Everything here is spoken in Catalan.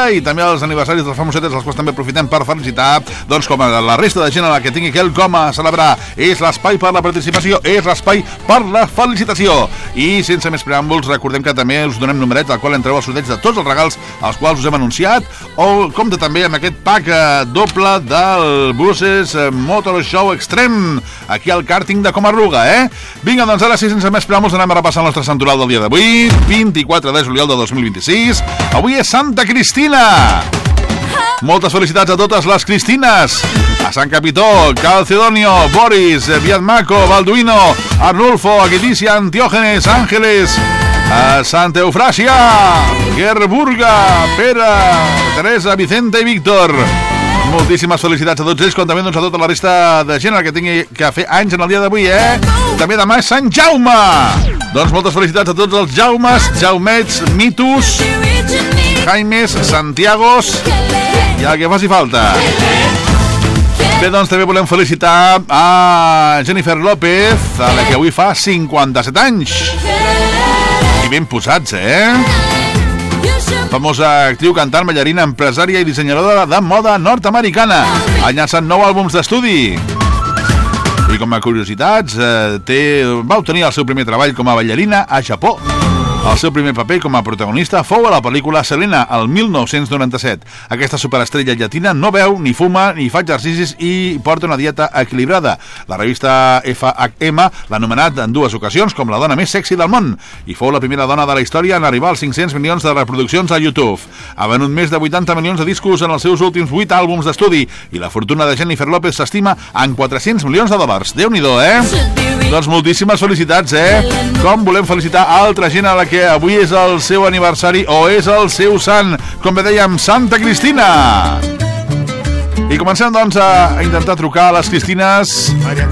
i també els aniversaris dels famosetes, els quals també aprofitem per felicitar, doncs com a la resta de gent a la que tingui quelcom a celebrar. És l'espai per la participació, és l'espai per la felicitació. I sense més preàmbuls, recordem que també us donem numerets al qual entreu el sorteig de tots els regals als quals us hem anunciat, o compte també amb aquest pack doble del Buses Motor Show Extreme, aquí al càrting de Comarruga, Vinga, doncs ara sí, sense més preàmbuls, anem a repassar el nostre santoral del dia d'avui, 24 de juliol de 2026. Avui és Santa Cristina. Moltes felicitats a totes les Cristines. A Sant Capitó, Calcedonio, Boris, Viatmaco, Balduino, Arnulfo, Aguiticia, Antiógenes, Ángeles, a Santa Eufràsia, Gerburga, Pere, Teresa, Vicente i Víctor. Moltíssimes felicitats a tots ells, com també doncs, a tota la resta de gent que tingui que fer anys en el dia d'avui, També demà és Sant Jaume. Doncs moltes felicitats a tots els Jaumes, Jaumets, Mitus, Jaimes, Santiagos i el que faci falta. Bé, doncs també volem felicitar a Jennifer López, a la que avui fa 57 anys. I ben posats, Famosa actriu, cantant, ballarina, empresària i dissenyadora de moda nord-americana. Ha llançat 9 àlbums d'estudi. I com a curiositats, va obtenir el seu primer treball com a ballarina a Japó. El seu primer paper com a protagonista fou a la pel·lícula Selena, el 1997. Aquesta superestrella llatina no beu, ni fuma, ni fa exercicis i porta una dieta equilibrada. La revista FHM l'ha anomenat en 2 ocasions com la dona més sexy del món i fou la primera dona de la història en arribar als 500 milions de reproduccions a YouTube. Ha venut més de 80 milions de discos en els seus últims 8 àlbums d'estudi i la fortuna de Jennifer López s'estima en 400 milions de dòlars. Déu-n'hi-do, Doncs moltíssimes felicitats, Com volem felicitar altra gent a la que avui és el seu aniversari o és el seu sant, com bé dèiem, Santa Cristina. I comencem, doncs, a intentar trucar a les Cristines